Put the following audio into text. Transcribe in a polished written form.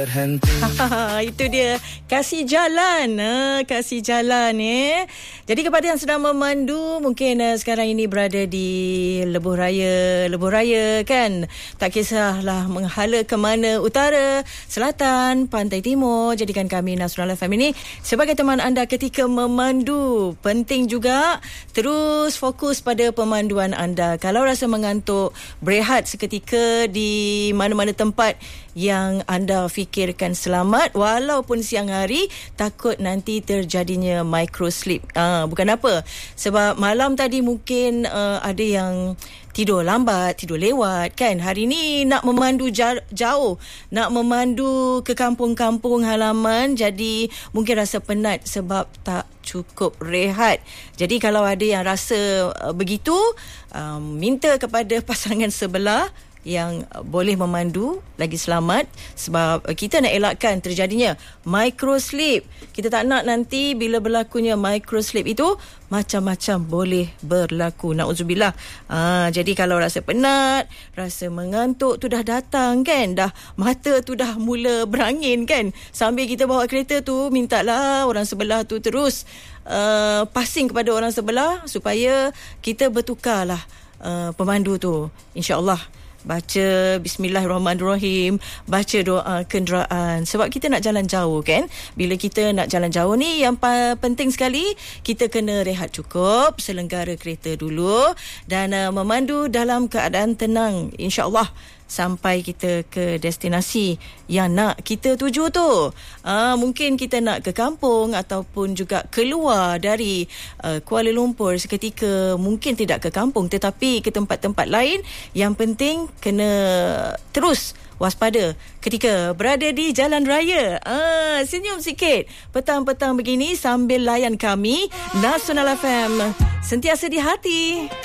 Itu dia, kasih jalan, kasih jalan Jadi kepada yang sedang memandu, mungkin sekarang ini berada di lebuh raya kan, tak kisahlah menghala ke mana, utara, selatan, pantai timur, jadikan kami Nasional FM ini sebagai teman anda ketika memandu. Penting juga terus fokus pada pemanduan anda. Kalau rasa mengantuk, berehat seketika di mana-mana tempat yang anda fikirkan selamat, walaupun siang hari, takut nanti terjadinya micro sleep. Bukan apa, sebab malam tadi mungkin ada yang tidur lambat, tidur lewat kan. Hari ni nak memandu jauh, nak memandu ke kampung-kampung halaman, jadi mungkin rasa penat sebab tak cukup rehat. Jadi kalau ada yang rasa begitu, minta kepada pasangan sebelah yang boleh memandu lagi selamat, sebab kita nak elakkan terjadinya micro sleep. Kita tak nak nanti bila berlakunya micro sleep itu macam-macam boleh berlaku, na'udzubillah. Jadi kalau rasa penat, rasa mengantuk tu dah datang kan, dah mata tu dah mula berangin kan, sambil kita bawa kereta tu, mintalah orang sebelah tu terus passing kepada orang sebelah supaya kita bertukarlah pemandu tu, insya-Allah. Baca Bismillahirrahmanirrahim, baca doa kenderaan, sebab kita nak jalan jauh kan. Bila kita nak jalan jauh ni, yang penting sekali kita kena rehat cukup, selenggara kereta dulu, dan memandu dalam keadaan tenang, insya-Allah sampai kita ke destinasi yang nak kita tuju tu. Mungkin kita nak ke kampung ataupun juga keluar dari Kuala Lumpur seketika, mungkin tidak ke kampung tetapi ke tempat-tempat lain. Yang penting kena terus waspada ketika berada di jalan raya. Senyum sikit petang-petang begini sambil layan kami Nasional FM, sentiasa di hati.